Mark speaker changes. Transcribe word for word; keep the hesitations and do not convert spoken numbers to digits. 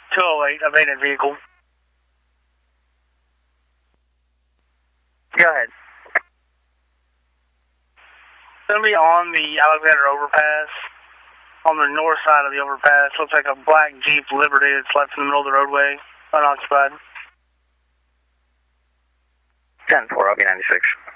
Speaker 1: two oh eight, abandoned vehicle. Go ahead. It's going to be on the Alexander overpass, on the north side of the overpass. Looks like a black Jeep Liberty that's left in the middle of the roadway, unoccupied.
Speaker 2: ten four, I'll be ninety-six.